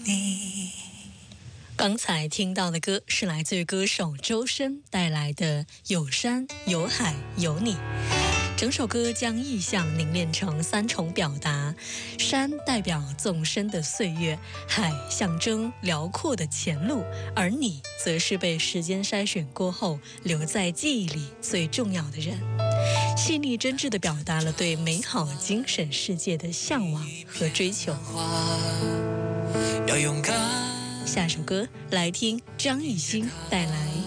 你。 刚才听到的歌是来自于歌手周深带来的《有山有海有你》。整首歌将意象凝练成3重表达：山代表纵深的岁月，海象征辽阔的前路，而你则是被时间筛选过后留在记忆里最重要的人。细腻真挚地表达了对美好精神世界的向往和追求。 要勇敢。 下首歌来听张艺兴带来